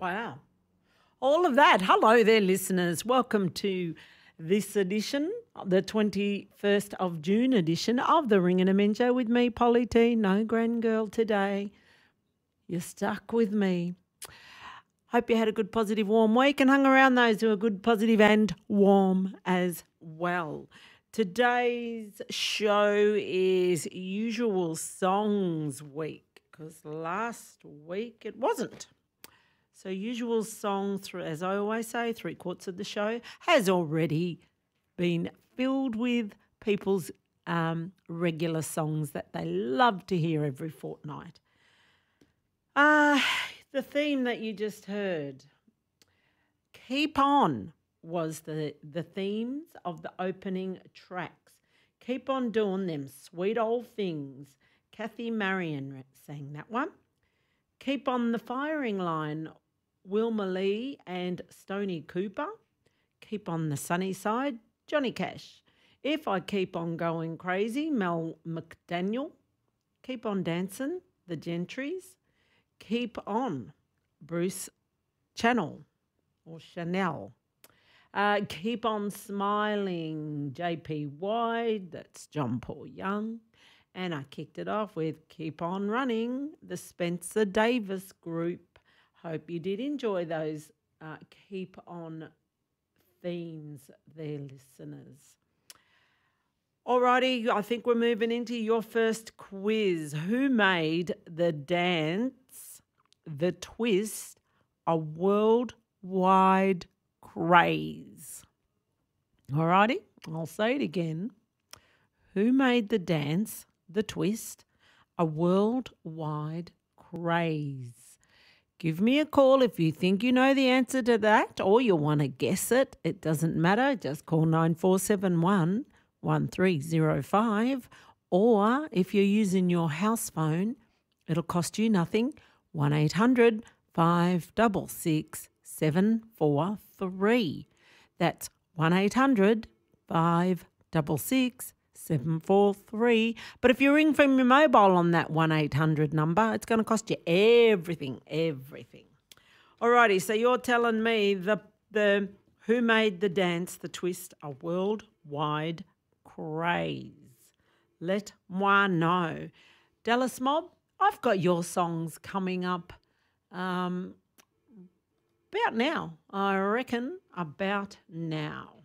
Wow. All of that. Hello there, listeners. Welcome to this edition, the 21st of June edition of the Ring and a Men Show with me, Polly T. No grand girl today. You're stuck with me. Hope you had a good, positive, warm week and hung around those who are good, positive and warm as well. Today's show is Usual Songs Week because last week it wasn't. So usual song, as I always say, 3/4 of the show has already been filled with people's regular songs that they love to hear every fortnight. The theme that you just heard, Keep On, was the themes of the opening tracks. Keep on doing them sweet old things. Kathy Marion sang that one. Keep on the firing line, Wilma Lee and Stoney Cooper. Keep on the sunny side, Johnny Cash. If I Keep On Going Crazy, Mel McDaniel. Keep on Dancing, the Gentrys. Keep On, Bruce Channel or Chanel. Keep On Smiling, J.P. White, that's John Paul Young. And I kicked it off with Keep On Running, the Spencer Davis Group. Hope you did enjoy those Keep On themes there, listeners. Alrighty, I think we're moving into your first quiz. Who made the dance, the twist, a worldwide craze? Alrighty, I'll say it again. Who made the dance, the twist, a worldwide craze? Give me a call if you think you know the answer to that or you want to guess it. It doesn't matter. Just call 9471 1305, or if you're using your house phone, it'll cost you nothing, 1800 566 743. That's 1800 566 743. But if you ring from your mobile on that 1-800 number, it's going to cost you everything. Alrighty, so you're telling me the who made the dance, the twist, a worldwide craze? Let moi know. Dallas Mob, I've got your songs coming up about now. I reckon about now.